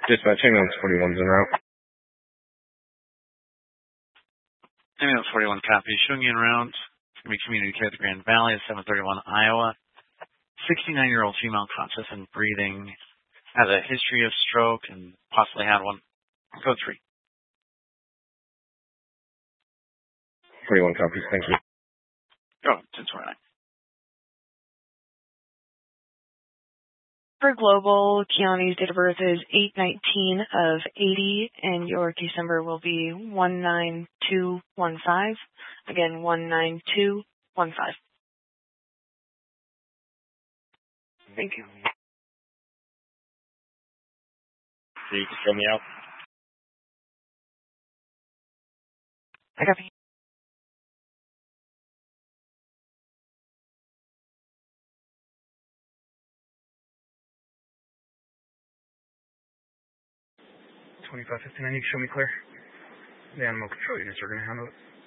Dispatch, ambulance 41's en route. Ambulance 41 copy. Showing you en route. It's going to be community care at the Grand Valley at 731 Iowa. 69-year-old female, conscious and breathing. Has a history of stroke and possibly had one. Code 3. 41 copies, thank you. Go, 1029. For Global, Kiani's date of birth is 8/19 of 80, and your case number will be 19215. Again, 19215. Thank you. So you can fill me out? I copy. $25.59, you can show me clear. The animal control units are going to handle it.